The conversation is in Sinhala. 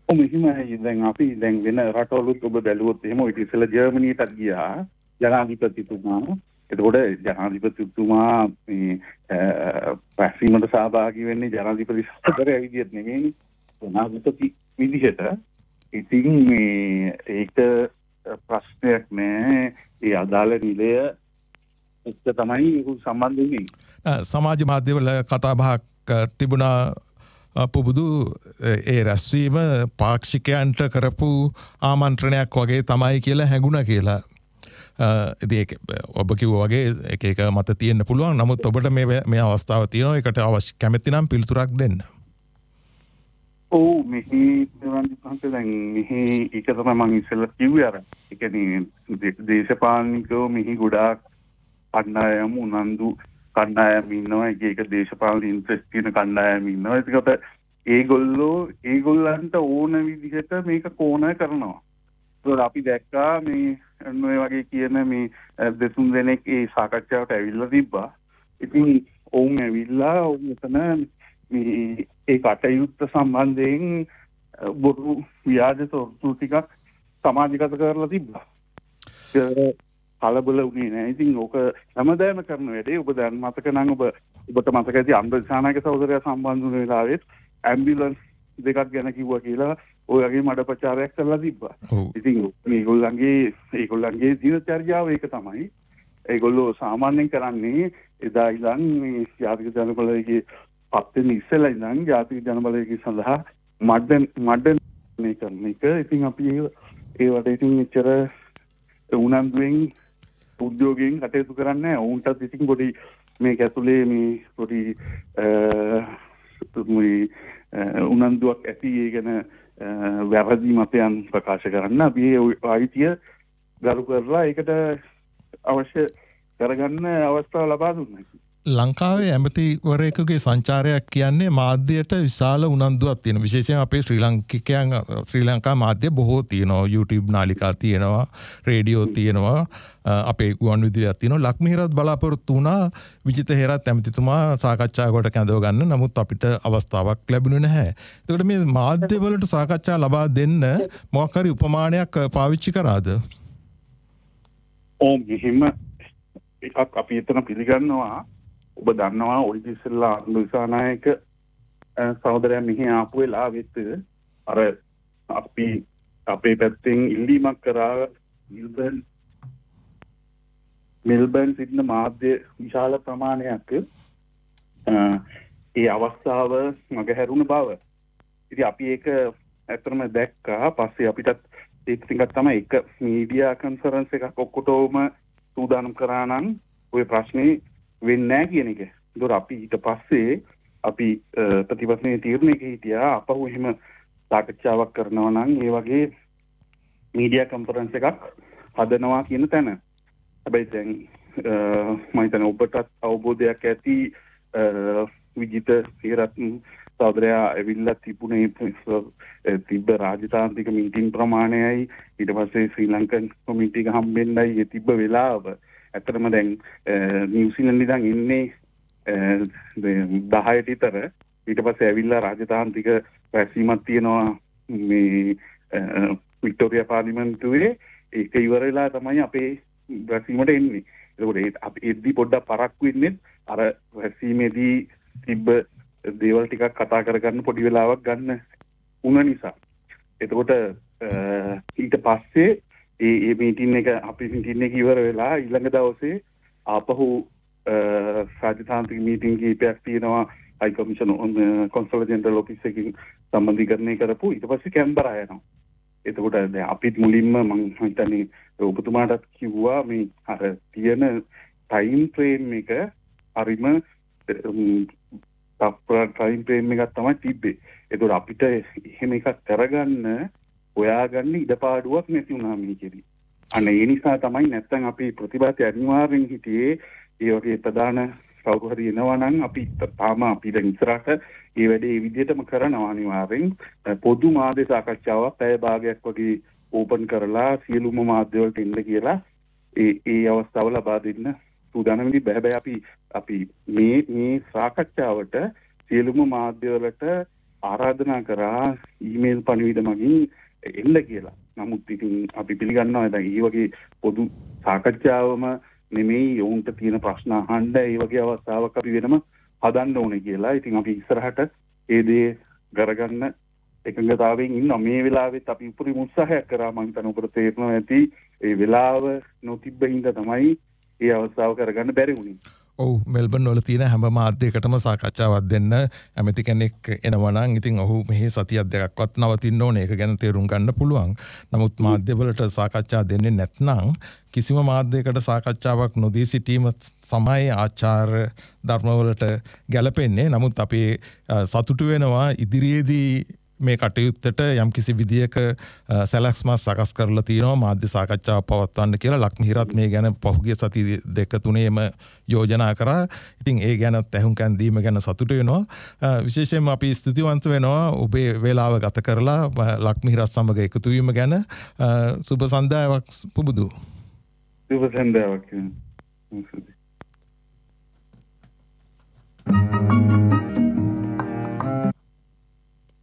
මෙහිමයි දැන් අපි දැන් වෙන රටවලුත් ඔබ බැලුවොත් එහෙම ඔය ඉතිසල ජර්මනියටත් ගියා ජනාධිපතිතුමා. එතකොට ජනාධිපතිතුමා මේ පැසීමට සහභාගී වෙන්නේ ජනාධිපති සතරේ විදියට නෙමෙයි ජනාධිපති විදිහට. ඉතින් මේ ඒක ප්‍රශ්නයක් නෑ. ඒ අදාළ නිලය එක්ක තමයි සම්බන්ධ වෙන්නේ. සමාජ මාධ්‍යවල කතා බහක් තිබුණා පුබුදු ඒ රැස්වීම පාක්ෂිකයන්ට කරපු ආමන්ත්‍රණයක් වගේ තමයි කියලා හැඟුණා කියලා. ඒක ඔබ කිව්වා වගේ එක මත තියෙන්න පුළුවන්. නමුත් ඔබට මේ අවස්ථාව තියෙනවා. ඒකට අවශ්‍ය කැමැති නම් පිළිතුරක් දෙන්න. ඔව් මෙහි දැන් මෙහි ඒක තමයි මම ඉස්සෙල්ලා කිව්වේ අර. ඒ කියන්නේ දේශපාලනිකව මෙහි ගොඩාක් කණ්ඩායම් උනන්දු කණ්ඩායම් ඉන්නවා. ඒක දේශපාලන ඉන්ට්‍රෙස්ට් තියෙන කණ්ඩායම් ඉන්නවා. ඒකට ඒගොල්ලන්ට ඕන විදිහට මේක කෝණය කරනවා. ඒක අපි දැක්කා මේ ඔය වගේ කියන මේ දෙතුන් දෙනෙක් ඒ සාකච්ඡාවට ඇවිල්ලා තිබ්බා. ඉතින් ඔවුන් ඇවිල්ලා මෙතන මේ ඒ කටයුත්ත සම්බන්ධයෙන් බොරු ව්‍යාජ තොරතුරු ටිකක් සමාජගත කරලා තිබ්බා. කලබල වුණේ නැහැ. ඉතින් ඕක හැමදාම කරන වැඩේ. ඔබ දැන් මතක නම් ඔබට මතක ඇති අම්බදිසානායක සහෝදරයා සම්බන්ධ වුණ වෙලාවෙත් ඇම්බියුලන්ස් දෙකක් ගැන කිව්වා කියලා ඔය වගේ මඩ ප්‍රචාරයක් කරලා තිබ්බා. ඉතින් ඒගොල්ලන්ගේ දිනචර්යාව ඒක තමයි. ඒගොල්ලෝ සාමාන්‍යයෙන් කරන්නේ එදා ඉඳන් මේ ජාතික ජනබලයේ පත් වෙන ඉස්සෙල්ලා ඉඳන් ජාතික ජනබලයේ සඳහා මඩ මේ කරන එක. ඉතින් අපි ඒ වටේ ඉතින් එච්චර උනන්දුවෙන් උද්‍යෝගයෙන් කටයුතු කරන්නේ නැහැ. උන්ටත් ඉතින් පොඩි මේක ඇතුලේ මේ පොඩි උනන්දුවක් ඇති. ඒ ගැන වැරදි මතයන් ප්‍රකාශ කරන්න අපි අයිතිය ගරු කරලා ඒකට අවශ්‍ය කරගන්න අවස්ථාව ලබා දුන්නා. ලංකාවේ ඇමතිවරයෙකුගේ සංචාරයක් කියන්නේ මාධ්‍යයට විශාල උනන්දුවක් තියෙනවා. විශේෂයෙන් අපේ ශ්‍රී ලංකා මාධ්‍ය බොහෝ තියෙනවා. YouTube නාලිකා තියෙනවා, රේඩියෝ තියෙනවා, අපේ ගුවන් විදුලියක් තියෙනවා. ලක්මිහිරත් බලාපොරොත්තු වුණා විජිත හේරත් ඇමතිතුමා සාකච්ඡාවකට කැඳව ගන්න. නමුත් අපිට අවස්ථාවක් ලැබුණේ නැහැ. ඒකට මේ මාධ්‍යවලට සාකච්ඡා ලබා දෙන්න මොකක් හරි උපමානයක් පාවිච්චි කරාද? එහෙම එකක් අපි එතන පිළිගන්නවා. ඔබ දන්නවා ඔය ඉස්සෙල්ලා අනුසානායක සහෝදරයා මෙහි ආපු වෙලාවෙත් අර අපි අපේ පැත්තෙන් ඉල්ලීමක් කරා මෙල්බර්න් සිටින මාධ්‍ය විශාල ප්‍රමාණයක් ඒ අවස්ථාව මගහැරුණ බව. ඉතින් අපි ඒක ඇත්තටම දැක්කා. පස්සේ අපිටත් ඒක ටිකක් තමයි එක මීඩියා කන්ෆරන්ස් එකක් ඔක්කොටම සූදානම් කරා නම් ওই ප්‍රශ්නේ වෙන්නේ නැහැ කියන එක. ඒතොර අපි ඊට පස්සේ අපි ප්‍රතිපත්තියේ තීරණයක හිටියා අපහු එහෙම සාකච්ඡාවක් කරනවා නම් ඒ වගේ මීඩියා කන්ෆරන්ස් එකක් හදනවා කියන තැන. හැබැයි දැන් මම හිතන්නේ ඔබටත් අවබෝධයක් ඇති විජිත හේරත් සහෝදරයා ඇවිල්ලා තිබුණේ තිබ්බ රාජතාන්ත්‍රික මීටින් ප්‍රමාණයයි ඊට පස්සේ ශ්‍රී ලංකන් කොමිටි එක හම්බෙන්නයි ඒ තිබ්බ වෙලාව. ඇත්තටම දැන් නිව්සීලන්ත ඉඳන් ඉන්නේ 10ට විතර. ඊට පස්සේ ඇවිල්ලා රාජතාන්ත්‍රික රැස්වීමක් තියෙනවා මේ වික්ටෝරියා පාර්ලිමේන්තුවේ. ඒක ඉවර වෙලා තමයි අපේ රැස්වීමට එන්නේ. ඒකෝට අපි එද්දි පොඩ්ඩක් පරක්කු වෙන්නේ අර රැස්වීමේදී තිබ්බ දේවල් ටිකක් කතා කරගන්න පොඩි වෙලාවක් ගන්න උන නිසා. එතකොට ඊට පස්සේ ඒ මීටින් එක අපි මීටින් එක ඉවර වෙලා ඊළඟ දවසේ ආපහු රාජතාන්ත්‍රික මීටින් කීපයක් තියෙනවා. හයි කමිෂන් කොන්සල් ජෙනරල් ඔෆිස් එකකින් සම්බන්ධීකරණය කරපු. ඊට පස්සේ කැන්බරා යනවා. එතකොට දැන් අපිත් මුලින්ම මම හිතන්නේ ඔබතුමාටත් කිව්වා මේ අර තියෙන ටයිම් ෆ්‍රේම් එක හරිම ටයිම් ෆ්‍රේම් එකක් තමයි තිබ්බේ. ඒතකොට අපිට එහෙම එකක් කරගන්න හොයාගන්න ඉඩපාඩුවක් නැති වුණා මේකෙදි. අනේ ඒ නිසා තමයි නැත්තම් අපි ප්‍රතිභාති අනිවාර්යෙන් හිටියේ ඒ වගේ ප්‍රධාන කවුරු හරි එනවා නම් අපි තාම අපි දැන් ඉස්සරහට ඒ වැඩේ මේ විදිහටම කරනවා අනිවාර්යෙන්. පොදු මාධ්‍ය සාකච්ඡාවක් පැය භාගයක් වගේ ඕපන් කරලා සියලුම මාධ්‍ය වලට එන්න කියලා ඒ අවස්ථාව ලබා දෙන්න සූදානම් වෙන්නේ. හැබැයි අපි මේ සාකච්ඡාවට සියලුම මාධ්‍ය වලට ආරාධනා කරා ඊමේල් පණිවිඩ මගින් එන්න කියලා. නමුත් ඉතින් අපි පිළිගන්නවා දැන් මේ වගේ පොදු සාකච්ඡාවම නෙමෙයි ඔවුන්ට තියෙන ප්‍රශ්න අහන්න ඒ වගේ අවස්ථාවක් අපි වෙනම හදන්න ඕනේ කියලා. ඉතින් අපි ඉස්සරහට ඒ දේ කරගන්න එකඟතාවයෙන් ඉන්නවා. මේ වෙලාවෙත් අපි උපරිම උත්සාහයක් කරා. මම හිතනවා ඔබට තේරෙනවා ඇති ඒ වෙලාව නොතිබ්බ හින්දා තමයි ඒ අවස්ථාව කරගන්න බැරි වුණේ. ඔව් මෙල්බන් වල තියෙන හැම මාධ්‍යයකටම සාකච්ඡාවක් දෙන්න ඇමති කෙනෙක් එනවා නම් ඉතින් ඔහු මෙහි සතියක් දෙකක්වත් නවතින්න ඕනේ. ඒක ගැන තේරුම් ගන්න පුළුවන්. නමුත් මාධ්‍යවලට සාකච්ඡා දෙන්නේ නැත්නම් කිසිම මාධ්‍යයකට සාකච්ඡාවක් නොදී සිටීම තමයි ආචාර ධර්මවලට ගැලපෙන්නේ. නමුත් අපි සතුටු වෙනවා ඉදිරියේදී මේ කටයුත්තට යම්කිසි විදියක සැලැස්මක් සකස් කරලා තියෙනවා මාධ්‍ය සාකච්ඡාවක් පවත්වන්න කියලා. ලක්මිහිරත් මේ ගැන පහුගිය සති දෙක තුනේම යෝජනා කරා. ඉතින් ඒ ගැන ඇහුම්කන් දීම ගැන සතුටු වෙනවා. විශේෂයෙන්ම අපි ස්තුතිවන්ත වෙනවා ඔබේ වේලාව ගත කරලා ලක්මිහිරත් සමග එකතු වීම ගැන. සුබ සන්ධ්‍යාවක් පුබුදු. සුබ සන්ධ්‍යාවක්.